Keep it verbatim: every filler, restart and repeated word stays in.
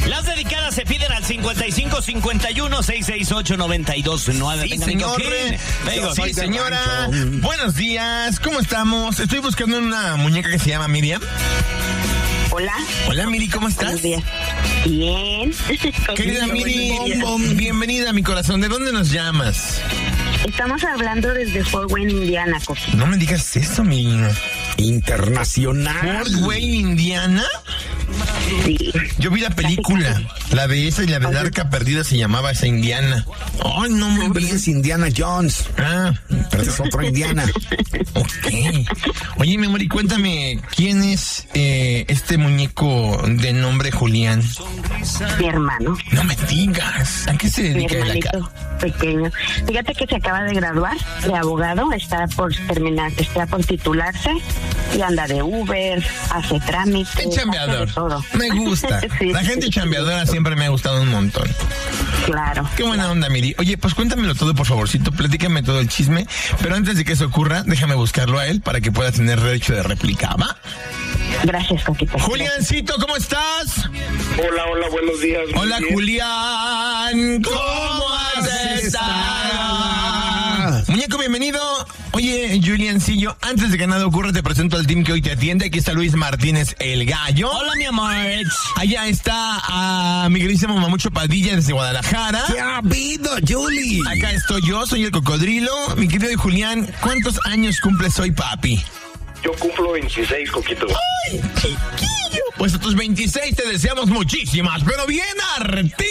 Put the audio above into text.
Las dedicadas se piden al cincuenta y cinco cincuenta y uno sesenta y ocho noventa y dos nueve. Sí, señor. Venga, Sí, señora. Buenos días. ¿Cómo estamos? Estoy buscando una muñeca que se llama Miriam. Hola. Hola, Miri, ¿cómo estás? Buenos días. Bien. Querida Miri, bienvenida a mi corazón. ¿De dónde nos llamas? Estamos hablando desde Fort Wayne, Indiana, Coqui. No me digas eso, Miri. Internacional. ¿Fort Wayne, Indiana? Sí. Yo vi la película, la de esa y la de la Arca Perdida se llamaba esa Indiana. Ay, no me Hombre, es Indiana Jones. Ah, Pero es otra Indiana. ok. Oye, mi amor, y cuéntame, ¿quién es eh, este muñeco de nombre Julián? Mi hermano. No me digas. ¿A qué se Mi dedica él acá? hermanito pequeño. Fíjate que se acaba de graduar de abogado, está por terminar, está por titularse y anda de Uber, hace trámites, Qué chambeador. hace de todo. Me gusta. Sí, La gente sí. chambeadora siempre me ha gustado un montón. Claro. Qué buena onda, Miri. Oye, pues cuéntamelo todo, por favorcito. Platícame todo el chisme. Pero antes de que eso ocurra, déjame buscarlo a él para que pueda tener derecho de réplica, ¿va? Gracias, Coquita. Juliancito, ¿cómo estás? Hola, hola, buenos días. Hola, Muy bien. Julián. ¿Cómo has estado? Muñeco, bienvenido. Oye, Juliancillo, antes de que nada ocurra, te presento al team que hoy te atiende. Aquí está Luis Martínez, el gallo. Hola, mi amor. Allá está a mi queridísimo Mamucho Padilla desde Guadalajara. ¿Qué ha habido, Julie? Acá estoy yo, soy el cocodrilo. Mi querido Julián, ¿cuántos años cumples hoy, papi? Yo cumplo veintiséis, Coquito. ¡Ay, chiquillo! Pues a tus veintiséis te deseamos muchísimas, pero bien arti.